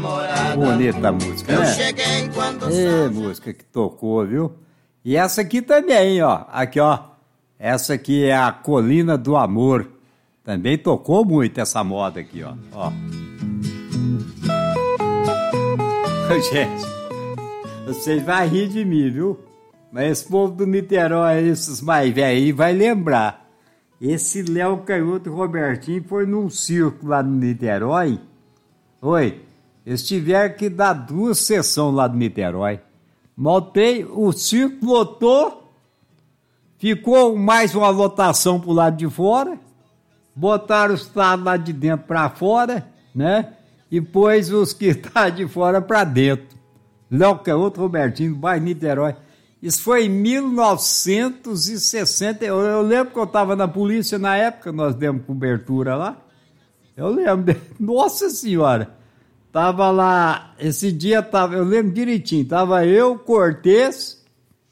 Bonita a música, né? Música que tocou, viu? E essa aqui também, ó. Aqui, ó. Essa aqui é a Colina do Amor. Também tocou muito essa moda aqui, ó. Gente, vocês vão rir de mim, viu? Mas esse povo do Niterói, esses mais velhos aí, vai lembrar. Esse Léo Canhoto e Robertinho foi num circo lá no Niterói. Eles tiveram que dar 2 sessões lá no Niterói. Maltei, o circo lotou, ficou mais uma lotação pro lado de fora, botaram os estados lá de dentro para fora, né? E pôs os que tá de fora para dentro. Léo Canhoto, Robertinho, bairro Niterói. Isso foi em 1960. Eu lembro que eu estava na polícia na época, nós demos cobertura lá. Eu lembro. Nossa Senhora! Tava lá, esse dia eu lembro direitinho, tava eu, Cortez,